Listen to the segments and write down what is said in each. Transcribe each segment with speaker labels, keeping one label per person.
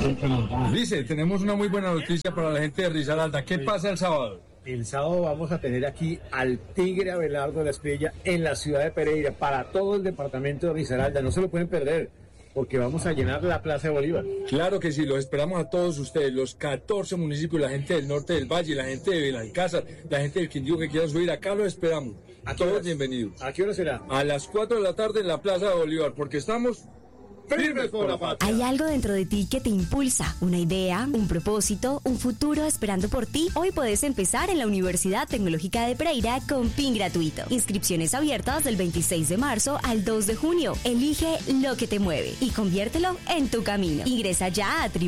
Speaker 1: Dice, tenemos una muy buena noticia para la gente de Risaralda. ¿Qué pasa el sábado?
Speaker 2: El sábado vamos a tener aquí al Tigre Abelardo de la Espriella en la ciudad de Pereira para todo el departamento de Risaralda. No se lo pueden perder porque vamos a llenar la Plaza de Bolívar.
Speaker 1: Claro que sí, los esperamos a todos ustedes, los 14 municipios, la gente del norte del Valle, la gente de Belalcázar, la gente del Quindío que quiera subir. Acá los esperamos. A todos bienvenidos.
Speaker 2: ¿A qué hora será?
Speaker 1: A las 4 de la tarde en la Plaza de Bolívar, porque estamos firmes por la patria.
Speaker 3: Hay algo dentro de ti que te impulsa, una idea, un propósito, un futuro esperando por ti. Hoy puedes empezar en la Universidad Tecnológica de Pereira con PIN gratuito. Inscripciones abiertas del 26 de marzo al 2 de junio. Elige lo que te mueve y conviértelo en tu camino. Ingresa ya a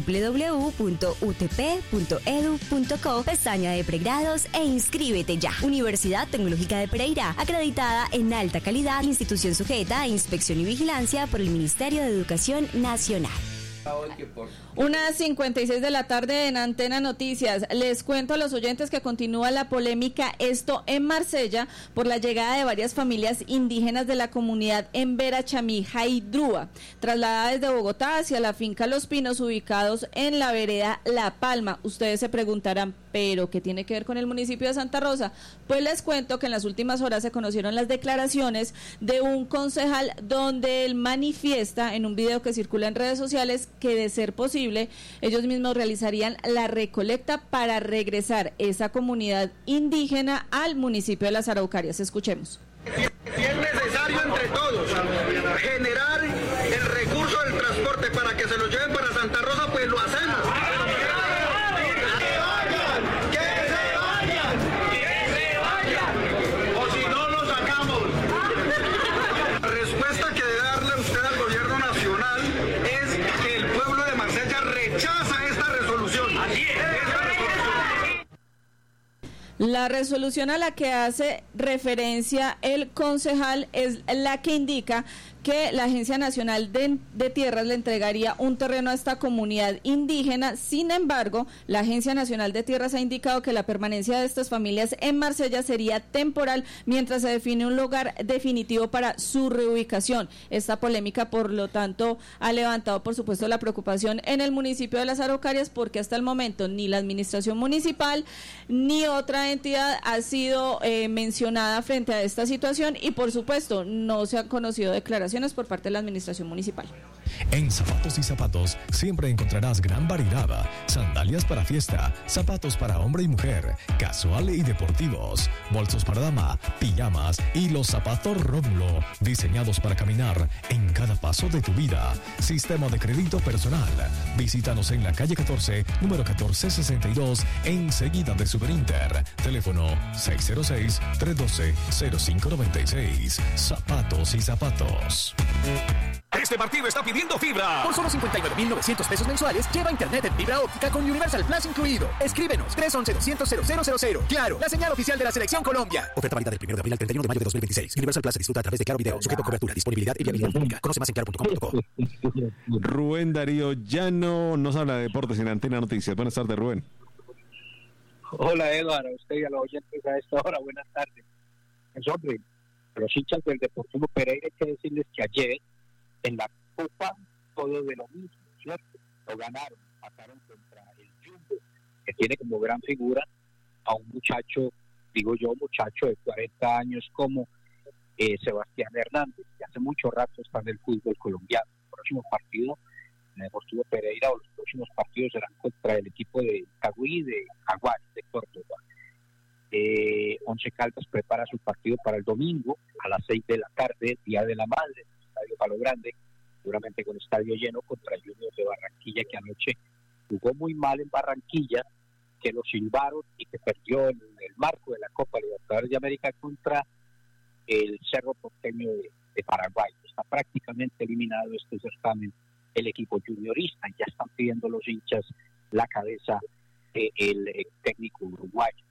Speaker 3: www.utp.edu.co, pestaña de pregrados e inscríbete ya. Universidad Tecnológica de Pereira, acreditada en alta calidad, institución sujeta a inspección y vigilancia por el Ministerio de Educación Nacional.
Speaker 4: 1:56 de la tarde en Antena Noticias. Les cuento a los oyentes que continúa la polémica, esto en Marsella, por la llegada de varias familias indígenas de la comunidad en Verachamí, Jaidrúa, trasladadas desde Bogotá hacia la finca Los Pinos, ubicados en la vereda La Palma. Ustedes se preguntarán, ¿pero qué tiene que ver con el municipio de Santa Rosa? Pues les cuento que en las últimas horas se conocieron las declaraciones de un concejal donde él manifiesta en un video que circula en redes sociales que, de ser posible, ellos mismos realizarían la recolecta para regresar esa comunidad indígena al municipio de Las Araucarias. Escuchemos.
Speaker 5: Si es necesario entre todos generar el recurso del transporte para que se lo lleven para Santa Rosa, pues lo hacemos. O si no, lo sacamos. La respuesta que debe darle usted al gobierno nacional es que el pueblo de Marsella rechaza esta resolución.
Speaker 4: La resolución a la que hace referencia el concejal es la que indica que la Agencia Nacional de Tierras le entregaría un terreno a esta comunidad indígena. Sin embargo, la Agencia Nacional de Tierras ha indicado que la permanencia de estas familias en Marsella sería temporal mientras se define un lugar definitivo para su reubicación. Esta polémica, por lo tanto, ha levantado, por supuesto, la preocupación en el municipio de Las Araucarias, porque hasta el momento ni la administración municipal ni otra entidad ha sido mencionada frente a esta situación y, por supuesto, no se han conocido declaraciones por parte de la administración municipal.
Speaker 6: En Zapatos y Zapatos siempre encontrarás gran variedad: sandalias para fiesta, zapatos para hombre y mujer, casual y deportivos, bolsos para dama, pijamas y los zapatos Rómulo, diseñados para caminar en cada paso de tu vida. Sistema de crédito personal. Visítanos en la calle 14, número 1462, enseguida de Superinter. Teléfono 606-312-0596. Zapatos y Zapatos.
Speaker 7: Este partido está pidiendo fibra. Por solo 59,900 pesos mensuales, lleva internet en fibra óptica con Universal Plus incluido. Escríbenos 311-200-0000. Claro, la señal oficial de la Selección Colombia. Oferta válida del 1 de abril al 31 de mayo de 2026. Universal Plus se disfruta a través de Claro Video, sujeto a cobertura, disponibilidad y viabilidad pública. Conoce más en claro.com.co.
Speaker 8: Rubén Darío Llano nos habla de deportes en Antena Noticias. Buenas tardes, Rubén.
Speaker 9: Hola, Eduardo, a usted y a los oyentes a esta hora. Buenas tardes. Pues, hombre, los hinchas del Deportivo Pereira, hay que decirles que ayer en la Copa todo de lo mismo, ¿cierto? Lo ganaron, pasaron contra el Jumbo, que tiene como gran figura a un muchacho, digo yo, muchacho de 40 años como Sebastián Hernández, que hace mucho rato está en el fútbol colombiano. El próximo partido en el Deportivo Pereira, o los próximos partidos serán contra el equipo de Cagüí, de Jaguares, de Córdoba. Once Caldas prepara su partido para el domingo a las 6 de la tarde, Día de la Madre, en el Estadio Palo Grande, seguramente con estadio lleno, contra el Junior de Barranquilla, que anoche jugó muy mal en Barranquilla, que lo silbaron y que perdió en el marco de la Copa Libertadores de América contra el Cerro Porteño de Paraguay. Está prácticamente eliminado este certamen el equipo juniorista, y ya están pidiendo los hinchas la cabeza del técnico uruguayo.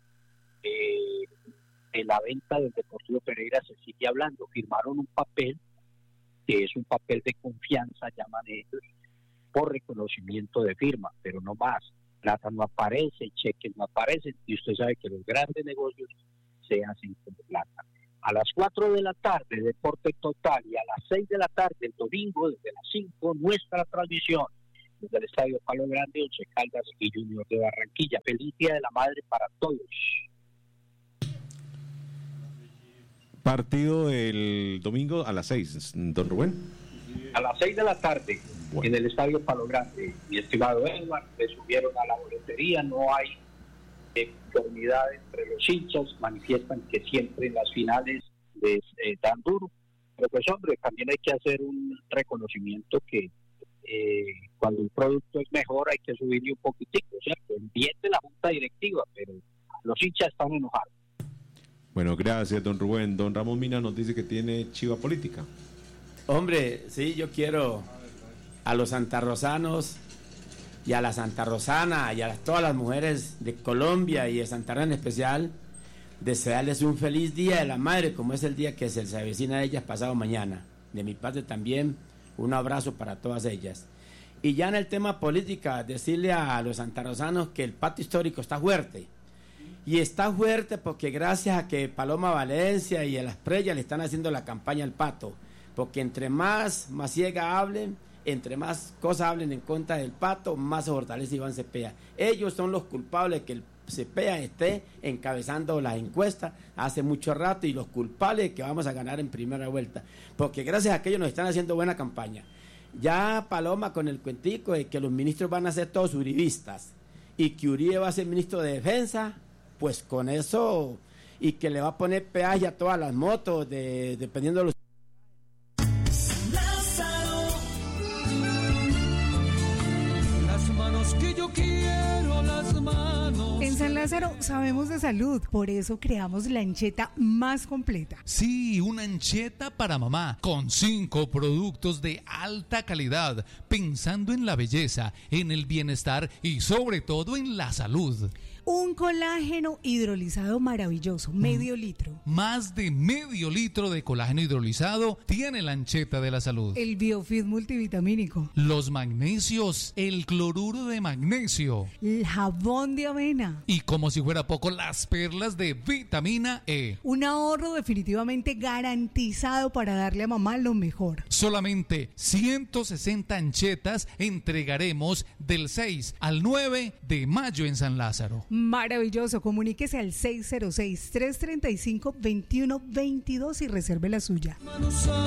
Speaker 9: En la venta del Deportivo Pereira se sigue hablando. Firmaron un papel que es un papel de confianza, llaman ellos, por reconocimiento de firma, pero no más. Plata no aparece, cheques no aparecen, y usted sabe que los grandes negocios se hacen con plata. A las 4 de la tarde, Deporte Total, y a las 6 de la tarde, el domingo, desde las 5, nuestra transmisión desde el Estadio Palo Grande, Once Caldas y Junior de Barranquilla. Feliz Día de la Madre para todos.
Speaker 8: Partido el domingo a las 6, don Rubén.
Speaker 9: A las 6 de la tarde, en el Estadio Palo Grande. Mi estimado Edward, le subieron a la boletería, no hay conformidad entre los hinchas, manifiestan que siempre en las finales les dan duro, pero pues hombre, también hay que hacer un reconocimiento que cuando un producto es mejor hay que subirle un poquitico, ¿cierto? El bien de la junta directiva, pero los hinchas están enojados.
Speaker 8: Bueno, gracias, don Rubén. Don Ramón Mina nos dice que tiene chiva política.
Speaker 10: Hombre, sí, yo quiero a los santarrosanos y a la santarrosana y a todas las mujeres de Colombia y de Santa Rosa en especial, desearles un feliz Día de la Madre, como es el día que se avecina a ellas pasado mañana. De mi parte también, un abrazo para todas ellas. Y ya en el tema política, decirle a los santarrosanos que el pacto histórico está fuerte. Y está fuerte porque gracias a que Paloma Valencia y a las Preyas le están haciendo la campaña al pato. Porque entre más Maciega hablen, entre más cosas hablen en contra del pato, más se fortalece Iván Cepeda. Ellos son los culpables de que el Cepeda esté encabezando las encuestas hace mucho rato y los culpables de que vamos a ganar en primera vuelta. Porque gracias a que ellos nos están haciendo buena campaña. Ya Paloma con el cuentico de que los ministros van a ser todos uribistas y que Uribe va a ser ministro de Defensa, pues con eso, y que le va a poner peaje a todas las motos, dependiendo de los...
Speaker 11: Las manos que yo quiero, las manos.
Speaker 12: En San Lázaro sabemos de salud, por eso creamos la ancheta más completa.
Speaker 11: Sí, una ancheta para mamá, con 5 productos de alta calidad, pensando en la belleza, en el bienestar y sobre todo en la salud.
Speaker 12: Un colágeno hidrolizado maravilloso, medio litro.
Speaker 11: Más de medio litro de colágeno hidrolizado tiene la ancheta de la salud.
Speaker 12: El Biofit multivitamínico.
Speaker 11: Los magnesios, el cloruro de magnesio.
Speaker 12: El jabón de avena.
Speaker 11: Y como si fuera poco, las perlas de vitamina E.
Speaker 12: Un ahorro definitivamente garantizado para darle a mamá lo mejor.
Speaker 11: Solamente 160 anchetas entregaremos del 6 al 9 de mayo en San Lázaro.
Speaker 12: Maravilloso, comuníquese al 606-335-2122 y reserve la suya.